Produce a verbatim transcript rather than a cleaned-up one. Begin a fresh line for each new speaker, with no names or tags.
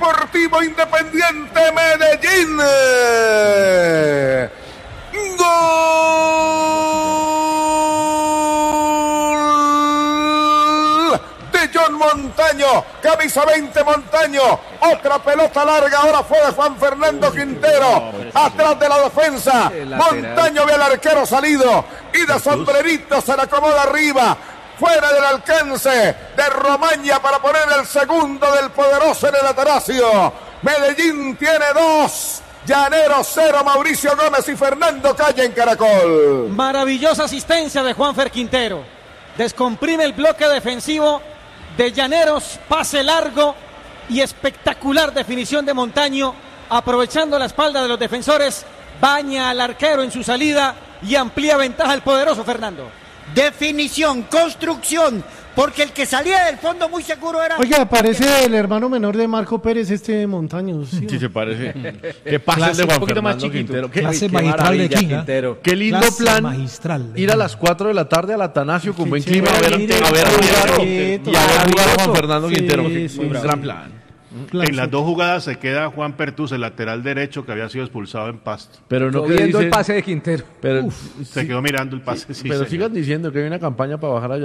Deportivo Independiente Medellín. Gol de John Montaño, camisa veinte Montaño, otra pelota larga, ahora fue de Juan Fernando Quintero, atrás de la defensa, Montaño ve al arquero salido y de sombrerito se le acomoda arriba, fuera del alcance de Romaña para poner el segundo del poderoso en el Atanasio. Medellín tiene dos, Llanero cero, Mauricio Gómez y Fernando Calle en Caracol.
Maravillosa asistencia de Juanfer Quintero, descomprime el bloque defensivo de Llaneros, pase largo y espectacular definición de Montaño, aprovechando la espalda de los defensores, baña al arquero en su salida y amplía ventaja el poderoso Fernando.
Definición, construcción, porque el que salía del fondo muy seguro era...
Oiga, parece el hermano menor de Marco Pérez, este Montaño. Sí,
sí se parece. Qué pase de Juan Fernando Quintero. Qué,
clase
qué
magistral de Quintero.
Quintero. Qué lindo
Clase
plan
magistral
ir a las cuatro de la tarde al Atanasio con buen clima a ver,
mire,
a ver a jugar y a ver jugar a Juan Fernando
Sí,
Quintero.
sí,
Un
sí.
gran plan.
En las dos jugadas se queda Juan Pertus, el lateral derecho que había sido expulsado en Pasto.
Pero no que
viendo
dicen,
el pase de Quintero.
Pero,
Se
sí,
quedó mirando el pase. Sí,
pero
señor.
sigan diciendo que hay una campaña para bajar allá.